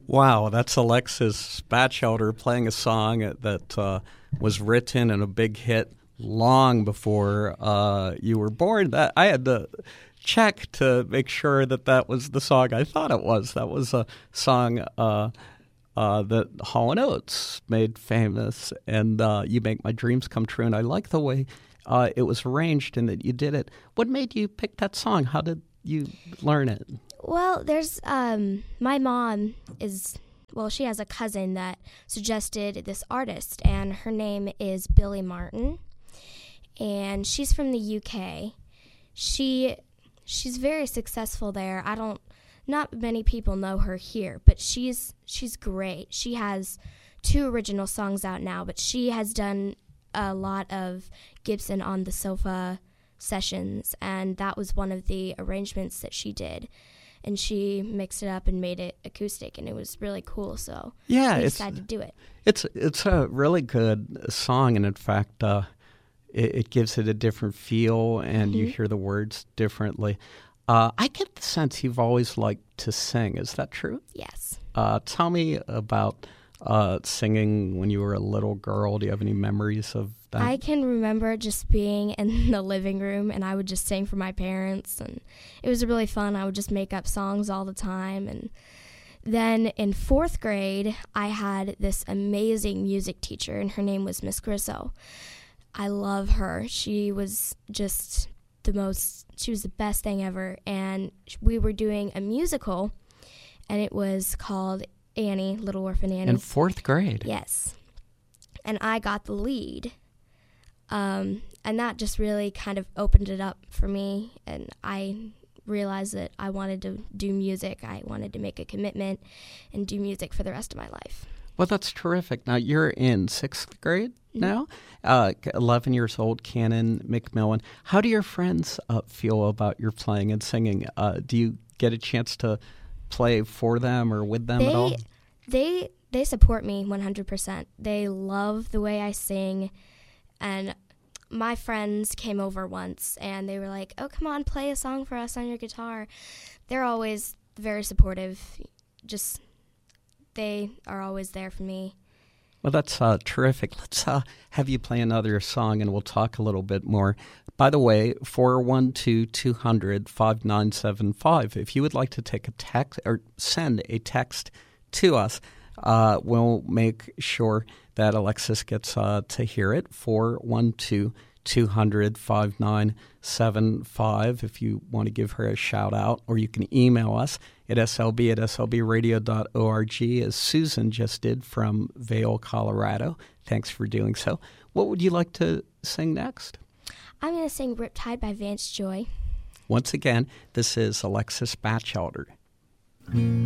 Wow, that's Alexis Batchelder playing a song that was written and a big hit long before you were born. That I had to check to make sure that was the song I thought it was. That was a song that Hall & Oates made famous, and You Make My Dreams Come True. And I like the way it was arranged and that you did it. What made you pick that song? How did you learn it? Well, there's my mom she has a cousin that suggested this artist, and her name is Billie Martin, and she's from the UK. She's very successful there. Not many people know her here, but she's great. She has 2 original songs out now, but she has done a lot of Gibson on the Sofa sessions, and that was one of the arrangements that she did. And she mixed it up and made it acoustic, and it was really cool. So we decided to do it. It's a really good song, and in fact, it gives it a different feel, and you hear the words differently. I get the sense you've always liked to sing. Is that true? Yes. Tell me about singing when you were a little girl. Do you have any memories of that? I can remember just being in the living room, and I would just sing for my parents, and it was really fun. I would just make up songs all the time. And then in 4th grade, I had this amazing music teacher, and her name was Miss Grisso. I love her. She was just she was the best thing ever. And we were doing a musical, and it was called Annie, Little Orphan Annie. In 4th grade? Yes. And I got the lead. And that just really kind of opened it up for me. And I realized that I wanted to do music. I wanted to make a commitment and do music for the rest of my life. Well, that's terrific. Now, you're in 6th grade now, 11 years old, Cannon McMillan. How do your friends feel about your playing and singing? Do you get a chance to play for them or with them at all? They support me 100%. They love the way I sing, and my friends came over once, and they were like, "Oh, come on, play a song for us on your guitar." They're always very supportive. They are always there for me. Well, that's terrific. Let's have you play another song, and we'll talk a little bit more. By the way, 412-200-5975. If you would like to take a text or send a text to us, we'll make sure that Alexis gets to hear it. 412-200-5975 if you want to give her a shout out, or you can email us at slb@slbradio.org, as Susan just did from Vail, Colorado. Thanks for doing so. What would you like to sing next? I'm going to sing Riptide by Vance Joy. Once again, this is Alexis Batchelder.